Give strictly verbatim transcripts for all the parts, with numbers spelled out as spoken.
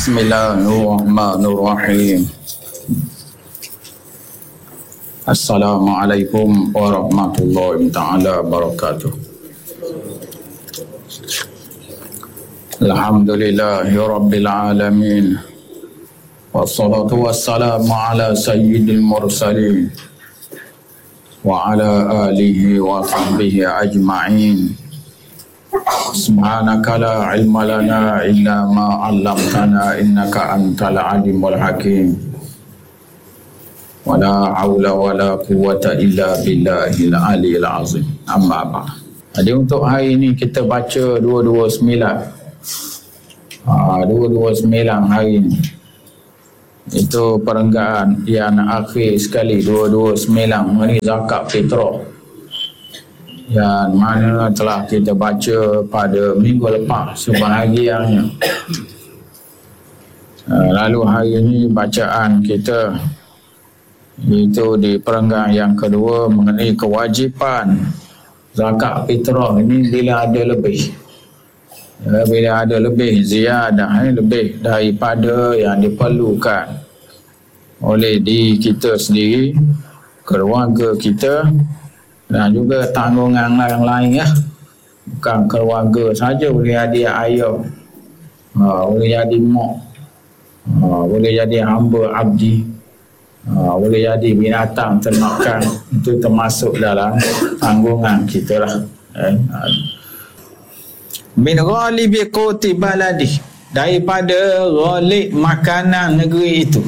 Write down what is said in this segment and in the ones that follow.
Bismillahirrahmanirrahim. Assalamualaikum warahmatullahi taala wabarakatuh. Alhamdulillahirabbil alamin. Wassalatu wassalamu ala sayyidil mursalin wa ala alihi wa sahbihi ajma'in. Subhanaka la ilma lana illa ma 'allamtana innaka antal alimul hakim. Wala haula wala quwwata illa billahil aliyil azim. Amma ba'd. Jadi untuk hari ini kita baca dua dua sembilan. Ah dua dua sembilan hari ini. Itu perenggan yang akhir sekali dua dua sembilan mengenai zakat fitrah. Yang mana telah kita baca pada minggu lepas sebahagiannya. Lalu hari ini bacaan kita itu di perenggan yang kedua mengenai kewajipan zakat fitrah ini bila ada lebih. Bila ada lebih ziyadah, lebih daripada yang diperlukan oleh diri kita sendiri, keluarga kita dan juga tanggungan yang lain ya. Bukan keluarga saja, boleh jadi ayah, ha, boleh jadi mak, ha, boleh jadi hamba abdi, ha, boleh jadi binatang ternakan. Itu termasuk dalam tanggungan kita lah. eh. Min ghalibi quti baladi, daripada ghalib makanan negeri itu.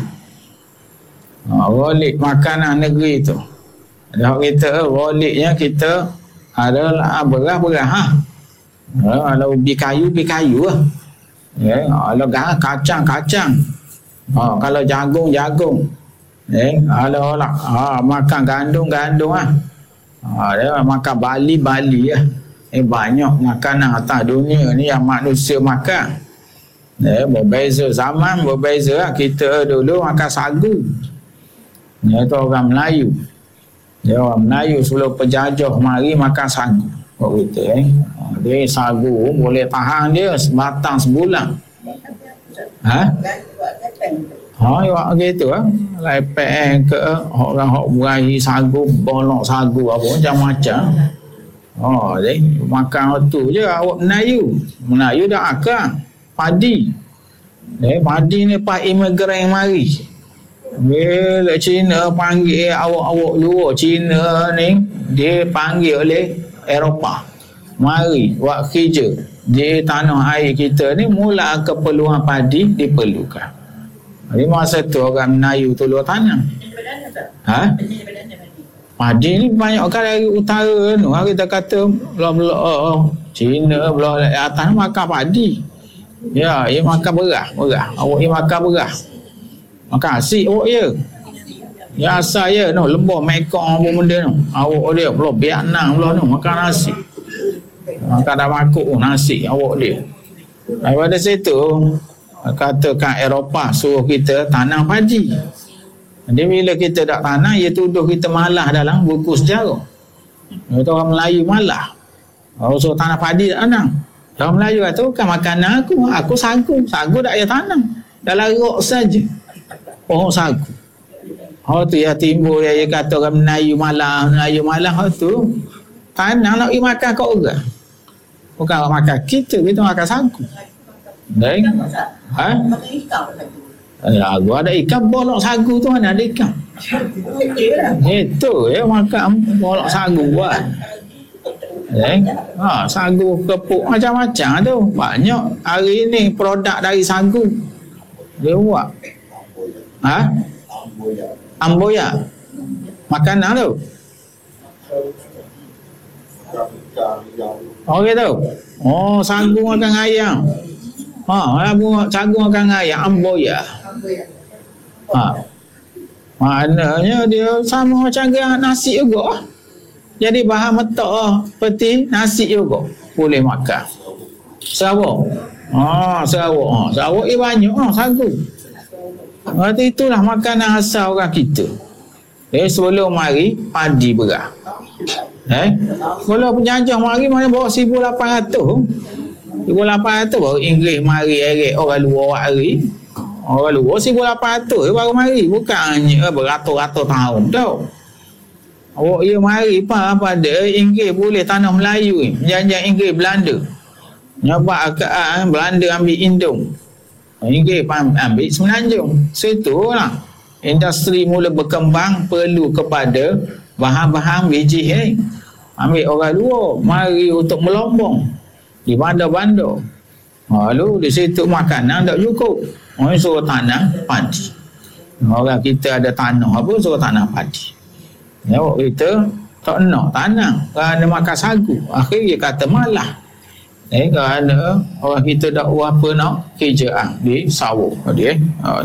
Ha, ghalib makanan negeri itu. Kalau kita ghalibnya kita adalah berah-berah ha. Kalau ubi kayu, ubi kayu lah. Ya, kalau kacang-kacang. Ha, kalau jagung-jagung. Ya, kalau lah, ha, makan gandum-gandum ah. Ha, dia makan bali-bali lah. Eh, banyak makanan atas dunia ni yang manusia makan. Ya, berbeza zaman, berbeza lah. Kita dulu makan sagu. Ya, itu orang Melayu. Ya, orang Melayu sebelum penjajah mari makan sagu. Kau kata eh. Dia sagu boleh tahan dia sebatang sebulan. Ha? Ha, ya gitu ah. Lepek ke orang hok berahi sagu, bolok sagu apa macam-macam. Oh, jadi makan tu je awak Melayu. Melayu dah akak padi. Eh, padi ni pak imigran mari. Bila Cina panggil awak-awak luar Cina ni, dia panggil oleh Eropah. Mari buat kerja di tanah air kita ni, mula keperluan padi diperlukan. Jadi masa tu orang Melayu tu luar tanam. Ha? Padi ni banyak kan dari utara tu. Kita kata belah-belah Cina, belah atas makan padi. Ya, ia makan berah, berah. Awak ia makan berah. Makan asyik awak je. Ya asal je no, lembah mekong apa benda tu. Awak dia belah Vietnam belah tu makan nasi. Makan dah makuk nasi awak dia. Daripada situ katakan Eropah suruh kita tanam padi. Jadi bila kita tak tanam, ia tuduh kita malah dalam buku sejarah. Itu orang Melayu malah. Orang suruh tanam padi tak tanam. Orang Melayu kata bukan makanan aku. Aku sagu. Sagu tak payah tanam. Dalam rok saja. Oh sagu. Oh tu ya timbul dia, dia kata orang Melayu malah, Melayu malah oh, tu. Tanam nak pergi makan kat orang. Bukan orang makan kita, kita makan sagu. Baik. Ha? Ya, gua ada ikan bolok sagu tu, mana ada ikan. Itu ya makan bolok sagu buat. Eh, ha, sagu kepuk macam-macam tu. Banyak hari ni produk dari sagu. Dia buat. Ha? Amboya. Makanan tu. Oh gitu. Oh, sagu makan ayam. Ha, sagu makan ayam amboya. Ha. Maknanya dia sama macam nasi juga. Jadi bahan metak seperti nasi juga boleh makan. Sarawak. Ha, Sarawak. Ha, Sarawak ni banyak ah sagu. Berarti itulah makanan asal orang kita. Eh, sebelum mari padi berah. Eh, kalau penjajah mari mana bawa seribu lapan ratus. seribu lapan ratus baru Inggeris mari erek orang luar hari. Orang luar seribu lapan ratus baru mari, bukannya beratus-ratus tahun tau. Awak ia mari apa pada Inggeris boleh tanah Melayu ni, menjajah Inggeris Belanda. Nyabak akaan Belanda ambil Indung, Inggeris ambil Semenanjung. Situ lah industri mula berkembang, perlu kepada bahan-bahan biji ni. Ambil orang luar mari untuk melombong di bandar-bandar. Lalu di situ makanan tak cukup, orang suruh tanam padi. Orang kita ada tanah apa, suruh tanam padi. Ya, kita tak nak tanam kerana makan sagu. Akhirnya kata malah. Eh, kerana orang kita tak apa nak kerjaan di sawah dia.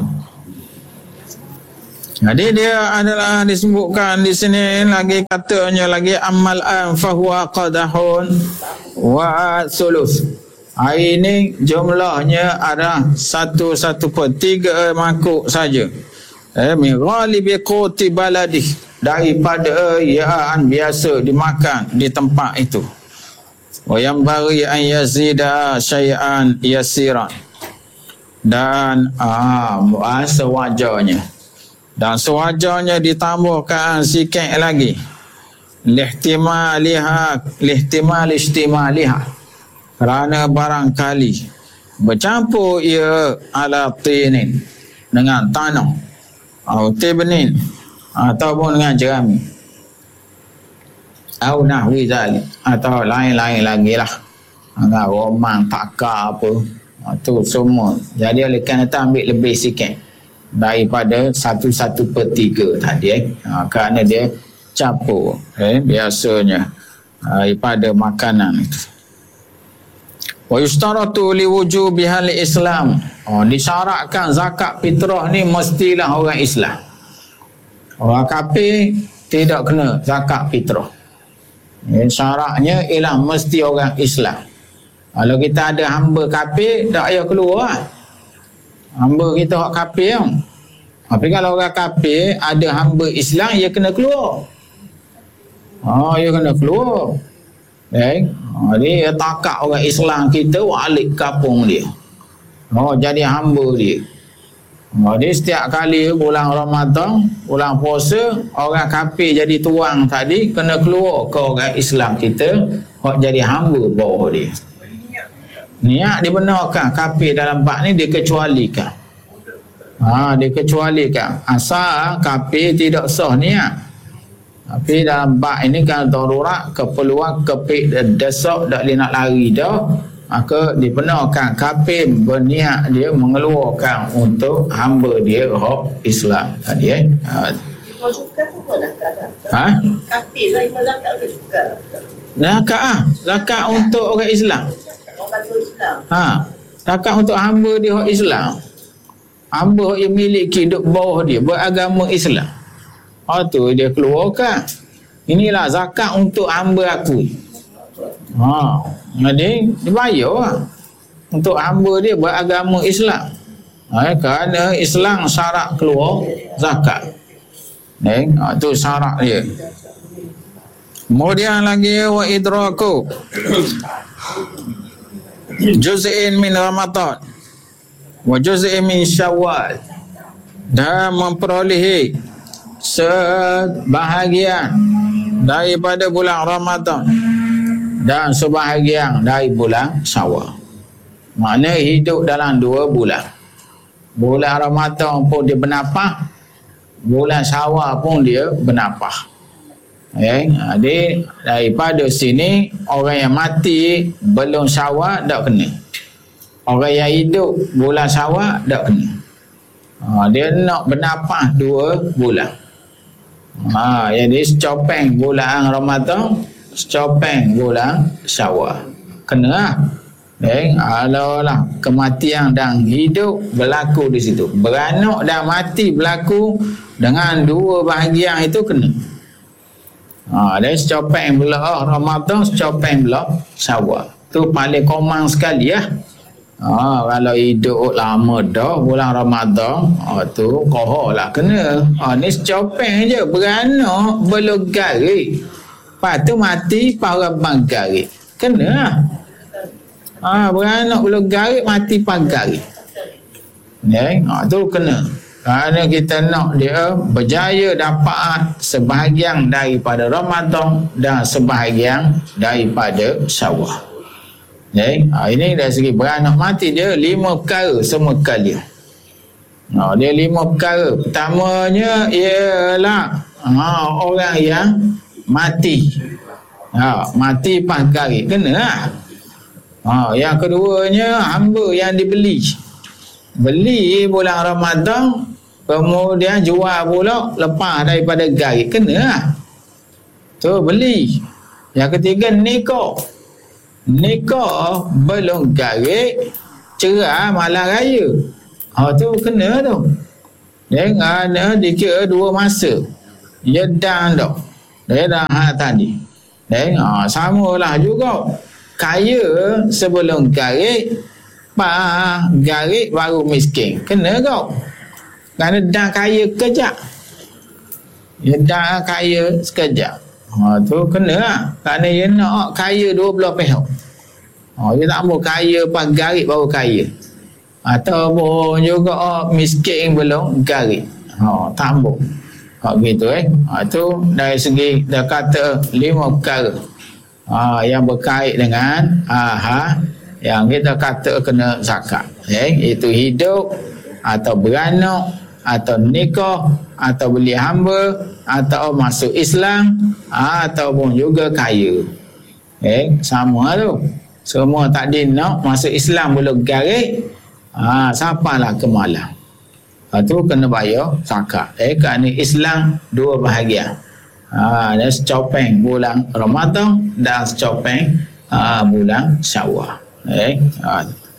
Jadi dia adalah disebutkan di sini lagi, katanya lagi amal an fahuwa qadahun wa sulus. Hari ini jumlahnya ada satu satu per tiga mangkuk saja. Eh, min ghalibi quti baladi, daripada yaan biasa dimakan di tempat itu. Wa yang bari an yazida syai'an yasiran, dan ah sewajarnya dan sewajarnya ditambahkan sikit lagi, lihtimaliha lihtimal istimaliha, kerana barangkali bercampur ia ala tinin, dengan tanah, atau tibnin, ataupun dengan jerami, atau nahwi zalik, atau lain-lain lagi lah, dengan romang, takar apa, itu semua. Jadi oleh kerana itu ambil lebih sikit daripada satu satu per tiga tadi, eh. Ha, kerana dia campur, eh, biasanya daripada makanan itu. Wa yustaratu li wujubihal Islam. Oh, disyaratkan zakat fitrah ni mestilah orang Islam. Orang kafir tidak kena zakat fitrah. Ya, syaratnya ialah mesti orang Islam. Kalau kita ada hamba kafir, tak payah keluar. Hamba kita orang kafir. Tapi kalau orang kafir ada hamba Islam, ia kena keluar. Oh, ia kena keluar. Eh, oh, dia takak orang Islam kita balik kampung dia. Oh, jadi hamba dia. Oh, dia setiap kali bulan Ramadan, bulan puasa, orang kafir jadi tuang tadi kena keluar ke orang Islam kita, hok jadi hamba bawah dia. Niat dibenarkan, kafir dalam bab ni dikecualikan. Ha, dikecualikan. Asal kafir tidak sah niat. Tapi dalam bab ini kan darurat, keperluan, kepik desak, tak boleh nak lari dah, maka dibenarkan kafir berniat dia mengeluarkan untuk hamba dia hak Islam tadi, eh. Ha. Ha? Kafir lah zakat juga. Zakat ah, zakat untuk orang Islam. Ha, zakat untuk hamba dia hak Islam. Hamba yang miliki duk bawah dia beragama Islam. Oh tu dia keluarkan. Inilah zakat untuk hamba aku. Ha, jadi dibayar lah. Untuk hamba dia beragama Islam. Ha, kerana Islam syarat keluar zakat. Eh, ha, tu syarat dia. Kemudian lagi wa idraku juz'in min Ramadan wa juz'in min Syawal, dan memperolehi sebahagian daripada bulan Ramadan dan sebahagian dari bulan Syawal. Maknanya hidup dalam dua bulan. Bulan Ramadan pun dia bernafas, bulan Syawal pun dia bernafas. Okay. Jadi daripada sini orang yang mati belum Syawal tak kena. Orang yang hidup bulan Syawal tak kena. Ha, dia nak bernafas dua bulan. Ha, jadi secopeng bulan Ramadan, secopeng bulan Syawal. Kena lah. Eh, alalah kematian dan hidup berlaku di situ. Beranak dan mati berlaku dengan dua bahagian itu kena. Ha, dan secopeng bulan Ramadan, secopeng bulan Syawal. Tu paling komang sekali ya. Ha, kalau hidup lama dah bulan Ramadan, ha, tu kohor lah kena. Ha, ni secopeng je, beranak belum garik. Lepas tu mati para bang garik. Kena lah. Ha, beranak belum garik, mati para garik. Ya, ha, tu kena. Kerana kita nak dia berjaya dapat sebahagian daripada Ramadan dan sebahagian daripada Syawal. Ya, ha, ini dari segi beranak mati dia lima perkara semua kali. Ha, dia lima perkara. Pertamanya ialah ha, orang yang mati. Ha, mati pagari kena lah. Ha, yang keduanya hamba yang dibeli. Beli bulan Ramadan kemudian jual pula lepas daripada garik kena lah. Tu beli. Yang ketiga nikah. Nikah belum garik cerai malam raya. Ha, tu kena tu. Dia ada dikira dua masa. Dia dah dah. Dia dah hak tadi. Dia ha, samalah juga. Kaya sebelum garik, pa garik baru miskin. Kena kau. Kerana dah kaya kejap. Dia dah kaya sekejap. Ha, tu kena lah. Kerana dia nak kaya dua belah pihak. Ha, dia tak mau kaya pas garik baru kaya. Ataupun juga oh, miskin belum garik. Ha, tak mau. Ha, gitu eh. Ha, tu dari segi dia kata lima perkara. Ha, yang berkait dengan aha, yang kita kata kena zakat. Eh, itu hidup atau beranak atau nikah atau beli hamba atau masuk Islam ataupun juga kaya. Eh, sama tu. Semua tak nak masuk Islam belum garik. Ha, siapalah kemalang. Ha, tu kena bayar zakat. Eh, kerana Islam dua bahagian. Ha, ada secopeng bulan Ramadan dan secopeng ha, bulan Syawal. Eh, ha.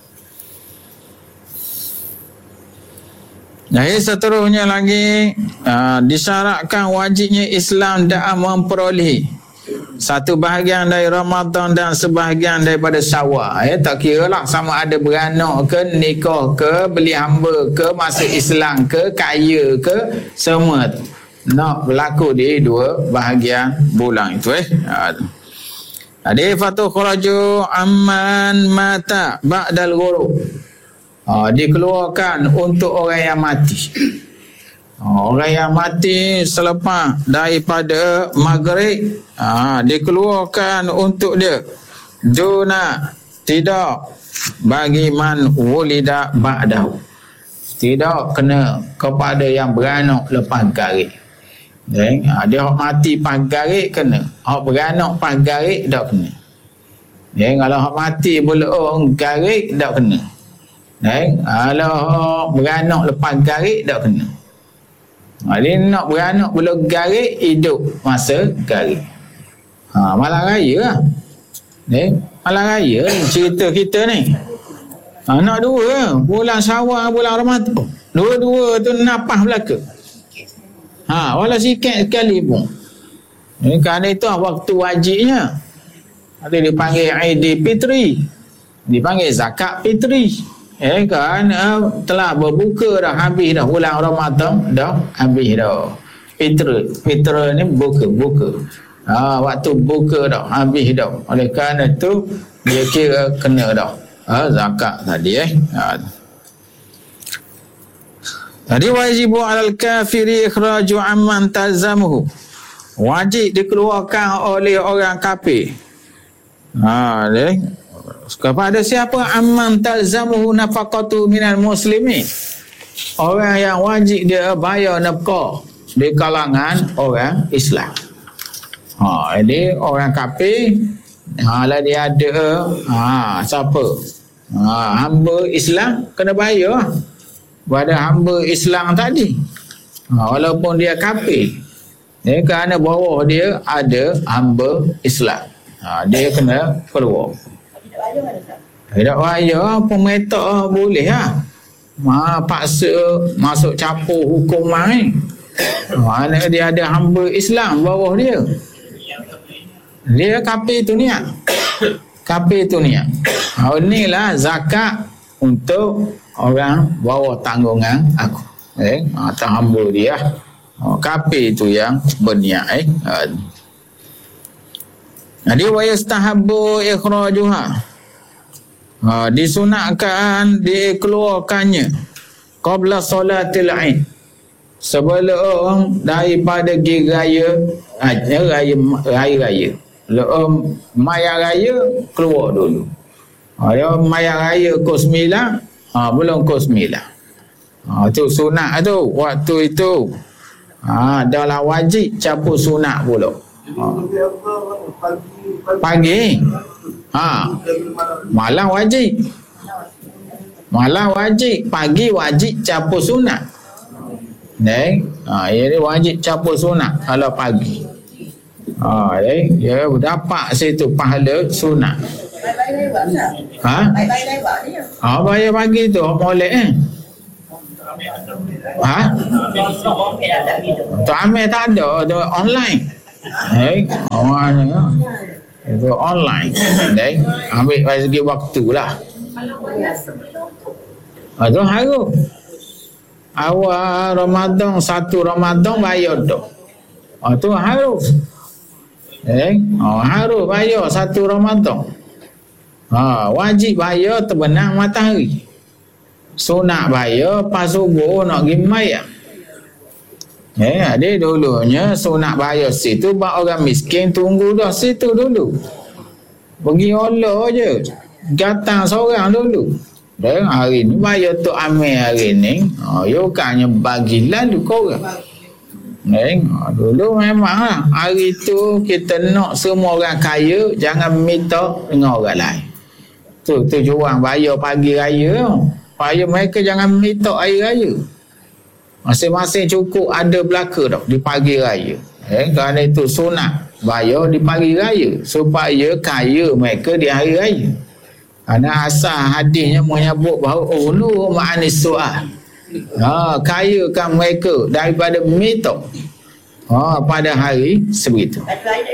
Jadi seterusnya lagi uh, disyaratkan wajibnya Islam dalam memperoleh satu bahagian dari Ramadan dan sebahagian daripada Syawal. Eh, tak kira lah sama ada beranak ke, nikah ke, beli hamba ke, masuk Islam ke, kaya ke, semua tu nak berlaku di dua bahagian bulan itu eh. Jadi fatu kharaju amman mata ba'dal ghurub. Ha, dikeluarkan untuk orang yang mati. Ha, orang yang mati selepas daripada maghrib, ha, dikeluarkan untuk dia. Duna tidak bagi man wulida ba'dahu. Tidak kena kepada yang beranak lepas garik. Eh, dia hak mati pas garik kena. Hak beranak pas garik tak kena. Eh, kalau hak mati boleh orang garik tak kena. Eh, kalau hak beranak lepas garik tak kena. Ha, dia nak beranak belum garik hidup masa garik. Ha, malam raya lah. Eh, malam raya ni cerita kita ni. Ha, nak dua bulan Syawal bulan Ramadan. Dua-dua tu napah belaka. Ha, walau sikit sekali pun. Ini kerana itu waktu wajibnya. Ada dipanggil Aidil Fitri. Dipanggil zakat fitri. Eh, kerana telah berbuka dah, habis dah bulan Ramadan, dah habis dah. Fitri, fitri ni buka, buka. Ha, waktu buka dah, habis dah. Oleh kerana itu dia kira kena dah. Ha, zakat tadi eh. Ha. Jadi wajibu alal kafiri ikhraju amman tazamuhu. Wajib dikeluarkan oleh orang kafir. Ha, deh. Kepada siapa amman tazamuhu nafaqatu minal muslimin. Orang yang wajib dia bayar nafkah di kalangan orang Islam. Ha, jadi orang kafir, ha, lah dia ada ha, siapa? Ha, hamba Islam kena bayar pada hamba Islam tadi. Ha, walaupun dia kafir. Ya, kerana bawah dia ada hamba Islam. Ha, dia kena keluar. Tidak bayar, pemerintah boleh lah. Ha, paksa masuk capur hukum main. Mana dia ada hamba Islam bawah dia. Dia kafir tu niat. Kafir tu niat. Ha, inilah zakat untuk orang bawah tanggungan aku. Eh, atau hamba dia. Oh, kafir itu yang berniat eh. Jadi wa yastahabbu ikhrajuha. Ha, disunatkan dikeluarkannya qabla salatil Aid, sebelum daripada pergi raya raya raya raya, raya. Lepas maya raya keluar dulu. Ha, dia maya raya pukul sembilan, ha, belum pukul sembilan. Ha, tu sunat tu waktu itu. Ha, dah lah wajib capur sunat pula. Ha. Pagi. Ha. Malam wajib. Malam wajib, pagi wajib capur sunat. Dek, ha, dia wajib capur sunat kalau pagi. Ha, dek, dia dapat situ pahala sunat. Ha? Ha, bayar pagi tu molek eh. Ha? Tu ambil tak ada, tu online. Eh, orang ni itu online. Dek, ambil dari segi waktu lah. Ha, tu haru. Awal Ramadan, satu Ramadan bayar tu. Ha, tu haru. Eh, ha, haru bayar satu Ramadan. Ha, wajib bayar terbenam matahari. Sunat bayar pas subuh nak pergi mayang. Eh, ada dulunya sunat bayar situ bak orang miskin tunggu dah situ dulu. Pergi Allah je. Datang seorang dulu. Dan hari ni bayar tu amil hari ni. Oh, yo kannya bagi lalu korang. Eh, dulu memang lah. Hari tu kita nak semua orang kaya, jangan minta dengan orang lain. Tu tujuan bayar pagi raya. Bayar mereka jangan minta air raya. Masing-masing cukup ada belaka dah di pagi raya. Eh, kerana itu sunat bayar di pagi raya supaya kaya mereka di hari raya. Kerana asal hadisnya menyebut bahawa ulu ma'anis su'ah. Ha, kayakan mereka daripada minta. Ha, pada hari sebegitu.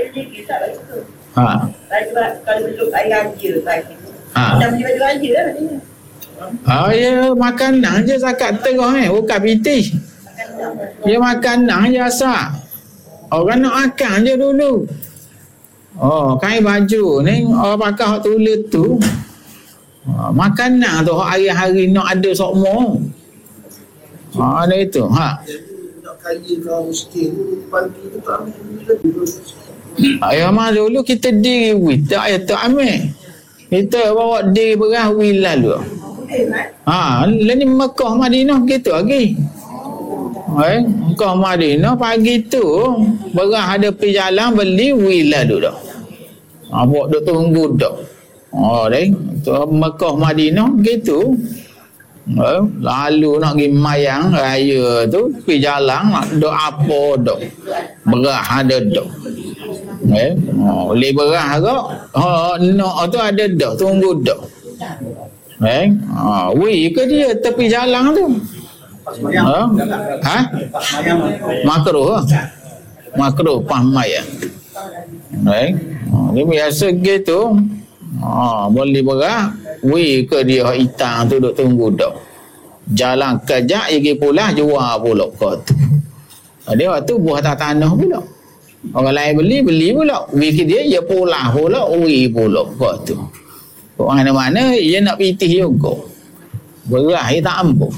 Ha. Kalau duduk air raya pagi. Ha. Dah beli baju raya lah katanya. Oh ya, makanan je zakat terah eh, bukan piti. Ya makanan je asal. Orang nak makan je dulu. Oh, kain baju ni orang pakai hak tulis tu. Ha, makanan tu hari-hari nak ada semua. Ha, ada itu. Ha. Nak kaya kau miskin pagi tu tak ambil. Ayah mah dulu kita diri wih, tak ayah tak ambil. Kita bawa diri beras wih lalu. Ha, lain Mekah Madinah gitu lagi. Eh, Mekah Madinah pagi tu beras ada pergi jalan beli wih lalu dah. Ha, buat duk tunggu dah. Oh, deh. Tu Mekah Madinah gitu. Eh, lalu nak pergi mayang raya tu pergi jalan nak duk apa dah. Beras ada dah. Eh, oh, beli beras ke? Ha, nak tu ada dah, tunggu dah. Eh, ha, weh ke dia tepi jalan tu? Ha? Ha? Makruh ah. Makruh pahmai ah. Eh, ha, dia biasa gitu. Ha, beli beras, weh ke dia hitam tu duk tunggu dah. Jalan kejap pergi pulang jual pula kau tu. Dia waktu buah atas tanah pula. Orang lain beli, beli pula. Wiki dia, dia pulang pula, ui pula. Kau tu. Kau mana-mana, dia nak pitih juga. Beras, dia tak ampuh.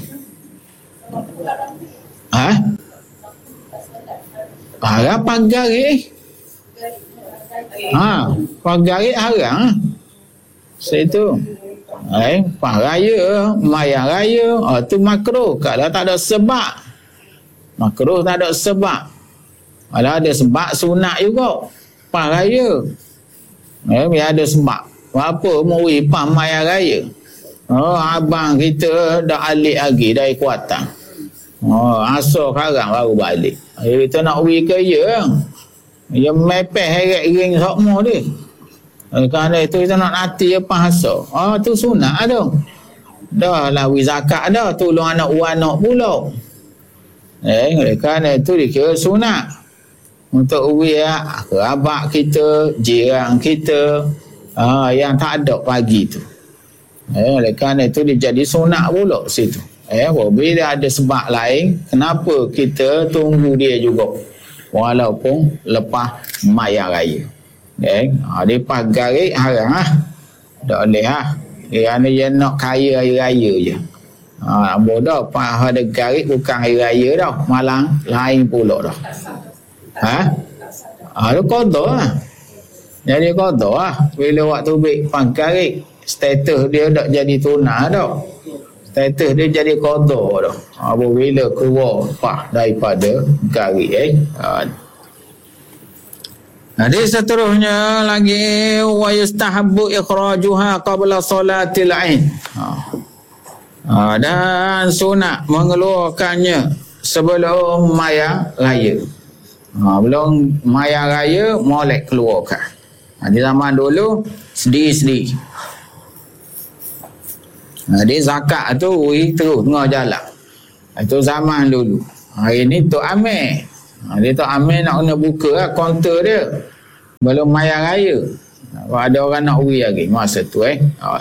Ha? Harap pagari. Ha? Pagari harap. Situ. Eh, pas raya, maya raya, oh, tu makruh. Kalau tak ada sebab. Makruh tak ada sebab. Kalau ada sebab sunat juga. Pas raya. Eh, biar ada sebab. Apa mau ipah maya raya. Oh, abang kita dah alik lagi dari kuatan. Oh, asal sekarang baru balik. Eh, kita nak pergi ke ya. Dia mepeh heret ring semua dia. Eh, kerana itu kita nak nanti apa asal. Oh, tu sunat tu. Dah lah wi zakat dah. Tolong anak anak pula. Eh, kerana itu dikira sunat. Untuk uwi ya, kerabat kita, jiran kita, ah, yang tak ada pagi tu. Eh, oleh kerana itu dia jadi sunat pula situ. Eh, bila ada sebab lain, kenapa kita tunggu dia juga walaupun lepas maya raya. Eh, ah, dia pagarik harang ah. Tak boleh ah. Kerana dia nak kaya hari raya je. Ha, bodoh pas ada garik bukan hari raya dah, malang lain pula dah. Ha? Ha, tu qada lah. Jadi qada lah. Bila waktu bik panggarik, status dia tak jadi tunai dah. Status dia jadi qada dah. Apabila keluar pah daripada garik eh. Ha. Hadis seterusnya lagi wa yustahabbu ikhrajuha qabla salatil aid. Ha. Ha, dan sunat mengeluarkannya sebelum maya raya. Ha, belum maya raya molek keluarkan. Ha, di zaman dulu sendiri-sendiri. Ha, dia zakat tu ui terus tengah jalan. Itu zaman dulu. Hari ni Tok Amir. Ha, dia Tok Amir nak kena buka lah kaunter dia. Belum maya raya. Ha, ada orang nak ui lagi masa tu eh. Ha.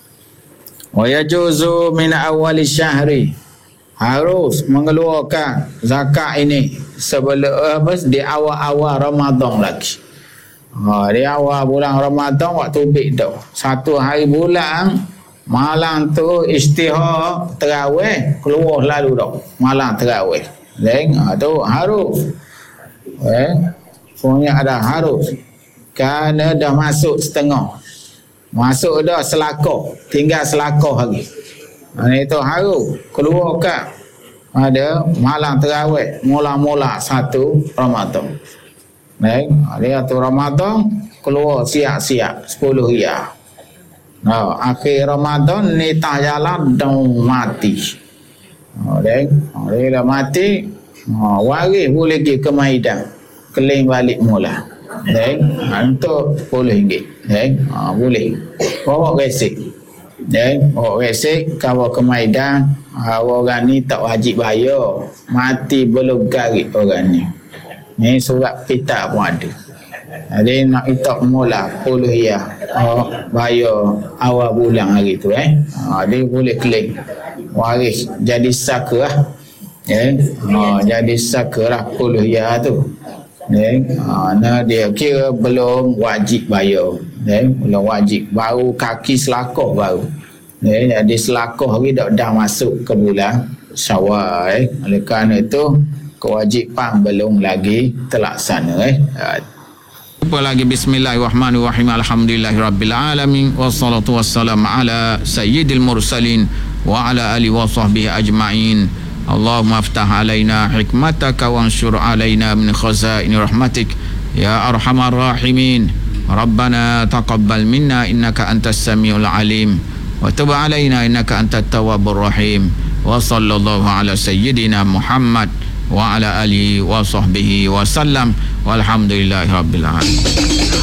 Wa yajuzu min awwal syahri. Harus mengeluarkan zakat ini sebelum apa di awal-awal Ramadan lagi. Ha, di awal bulan Ramadan waktu bik tu. Satu hari bulan malam tu istihar tarawih keluar lalu dah. Malam tarawih. Leng ha, tu harus. Eh, punya ada harus. Kerana dah masuk setengah. Masuk dah selakor, tinggal selakor lagi. Ha, itu harus keluarkan ada malam tarawih mula-mula satu Ramadan. Baik, dia tu Ramadan keluar siap-siap sepuluh riyal. Nah, akhir Ramadan ni tak jalan dah mati. Ha, baik, dia dah mati, ha, waris boleh pergi ke Maidan, keling balik mula. Baik, ha, untuk sepuluh ringgit. Baik, ha, boleh. Bawa resik. Baik, bawa resik, kau ke Maidan, ha, orang ni tak wajib bayar. Mati belum garik orang ni. Ni surat pita pun ada. Jadi nak kita mula sepuluh riyal. Oh, bayar awal bulan hari tu eh. Ha, dia boleh claim waris jadi saka lah. Eh, ha, jadi saka lah sepuluh riyal tu. Eh, ha, nah dia kira belum wajib bayar. Eh, belum wajib. Baru kaki selakor baru. Eh, jadi selakor hari dah, dah masuk ke bulan Syawal eh. Oleh kerana itu kewajipan belum lagi terlaksana eh. Apa lagi bismillahirrahmanirrahim alhamdulillahirabbil alamin wassalatu wassalamu ala sayyidil mursalin wa ala alihi wa sahbihi ajma'in. Allahumma aftah alaina hikmataka wanshur alaina min khazaini rahmatik ya arhamar rahimin. Rabbana taqabbal minna innaka antas samiul alim wa tub alaina innaka antat tawwabur rahim. Wa sallallahu ala sayyidina Muhammad wa ala alihi wa sahbihi wa sallam walhamdulillahi rabbil alamin.